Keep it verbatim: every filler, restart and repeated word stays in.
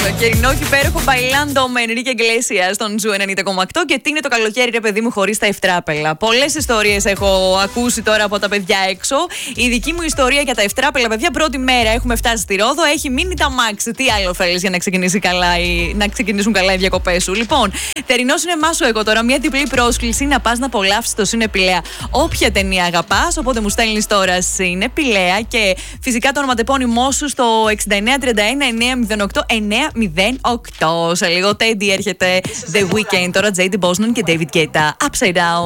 Καλοκαιρινό και υπέροχο μπαϊλάντο με Ενρίκε Ιγκλέσιας στον Ζου ενενήντα κόμμα οκτώ. Και τι είναι το καλοκαίρι, ρε παιδί μου, χωρίς τα ευτράπελα. Πολλές ιστορίες έχω ακούσει τώρα από τα παιδιά έξω. Η δική μου ιστορία για τα ευτράπελα, παιδιά, πρώτη μέρα έχουμε φτάσει στη Ρόδο, έχει μείνει τα μάξι. Τι άλλο θέλεις για να, ξεκινήσει καλά η... να ξεκινήσουν καλά οι διακοπές σου. Λοιπόν, θερινό σινεμά σου εγώ τώρα, μια διπλή πρόσκληση να πας να απολαύσεις το Σινεπιλέα. Όποια ταινία αγαπάς, οπότε μου στέλνεις τώρα Σινεπιλέα και φυσικά το ονοματεπώνυμό σου στο εξήντα εννέα τριάντα ένα εννιακόσια οκτώ εννιακόσια οκτώ. Σε λίγο Teddy έρχεται The Weeknd, τώρα J D Bosman και David Guetta. Upside Down.